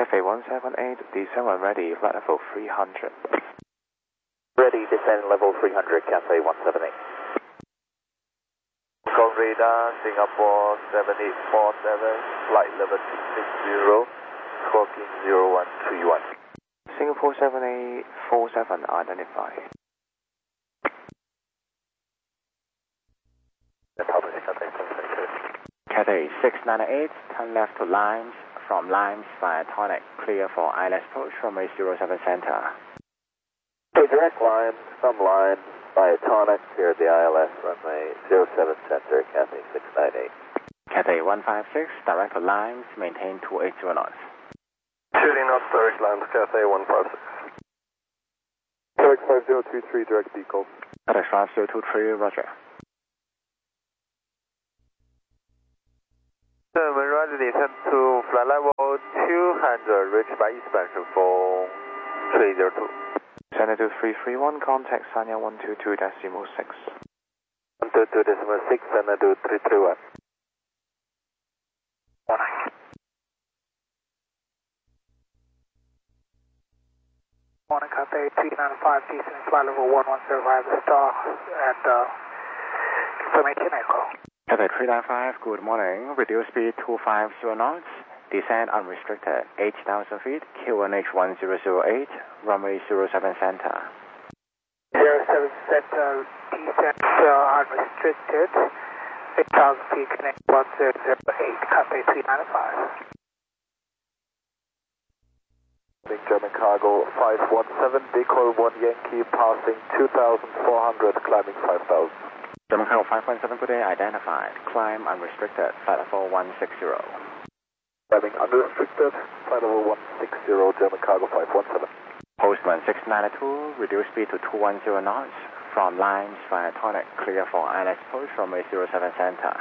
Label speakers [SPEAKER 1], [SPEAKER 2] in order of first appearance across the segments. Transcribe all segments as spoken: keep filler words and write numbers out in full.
[SPEAKER 1] Cathay one seven eight, descend when ready, flight level three hundred.
[SPEAKER 2] Ready, descend level three hundred, Cathay one seven eight.
[SPEAKER 3] Con radar, Singapore seven eight four seven, flight level two six zero, squawking zero one three one.
[SPEAKER 1] Singapore seven eight four seven, identify. Cathay six nine eight, turn left to Limes, from Limes via Tonic, clear for I L S approach, runway zero seven center.
[SPEAKER 2] Okay, direct line, from line, via Tonic, clear the I L S, runway zero seven center, Cathay six nine eight.
[SPEAKER 1] Cathay one five six, direct to Limes, maintain two eighty knots.
[SPEAKER 3] Shooting knots, direct lines, Cathay one five six.
[SPEAKER 2] Direct five zero two three, direct decal.
[SPEAKER 1] Cathay five zero two three, roger.
[SPEAKER 3] When ready, descend to flight level two hundred, reach by expansion for three zero two.
[SPEAKER 1] Center to three three one, contact Sanya one two two decimal six.
[SPEAKER 3] one two two decimal six, Sanya to three three one.
[SPEAKER 4] Morning, Cathay three nine five, descending flight level one one zero five star, and uh, information echo.
[SPEAKER 1] Cathay three nine five, good morning. Reduce speed two five zero knots. Descend unrestricted, eight thousand feet. Q N H one zero zero eight. Runway zero seven center.
[SPEAKER 4] zero seven center, descent uh, unrestricted, eight thousand feet, connect one zero zero eight, Cathay three nine five.
[SPEAKER 3] German cargo five one seven, decoy one Yankee, passing two thousand four hundred, climbing five thousand.
[SPEAKER 1] German cargo five one seven, good day, identified. Climb unrestricted, flight level one six zero.
[SPEAKER 3] Climbing unrestricted, flight level one six zero, German cargo five one seven.
[SPEAKER 1] Postman six nine two, reduce speed to two one zero knots. From Limes via Tonic, clear for I L S approach, runway zero seven center.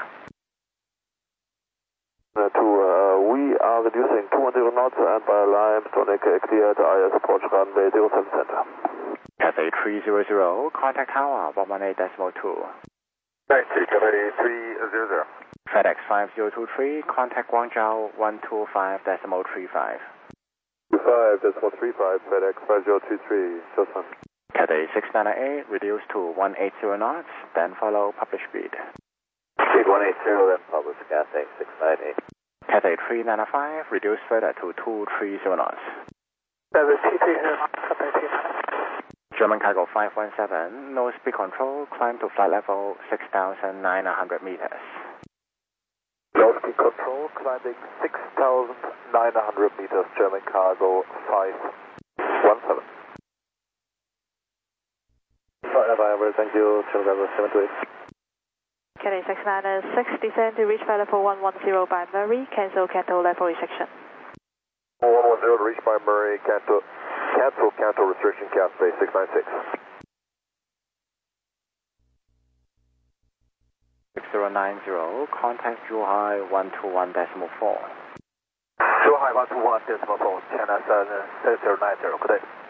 [SPEAKER 3] Uh, to, uh, we are reducing two one zero knots and by Limes, Tonic, uh, clear the I L S approach, runway zero seven center.
[SPEAKER 1] Cathay three zero zero, contact tower one one eight decimal two.
[SPEAKER 3] Right, Cathay three zero zero.
[SPEAKER 1] FedEx five zero two three, contact Guangzhou one two five decimal three five.
[SPEAKER 3] two five decimal three five, FedEx five zero two three, Joseon.
[SPEAKER 1] Cathay six nine eight, reduce to one eighty knots, then follow published speed.
[SPEAKER 2] Speed one eighty, then publish, Cathay six nine eight.
[SPEAKER 1] Cathay three nine five, reduce further to two three zero knots.
[SPEAKER 4] Service two three zero knots, Cathay three nine five.
[SPEAKER 1] German cargo five one seven, no speed control, climb to flight level six thousand nine hundred meters.
[SPEAKER 3] Low speed control, climbing six thousand nine hundred meters, German cargo five one seven. Flight thank you, German cargo seven two eight.
[SPEAKER 5] Cathay six nine six, descend to reach flight level one one zero by Murray, cancel Canto level restriction.
[SPEAKER 3] one one zero to reach by Murray, cancel, cancel Canto restriction, Cathay six nine six.
[SPEAKER 1] six zero nine zero, contact Zhuhai one two one decimal four.
[SPEAKER 3] Zhuhai one two one decimal four, China seven zero nine zero, good day.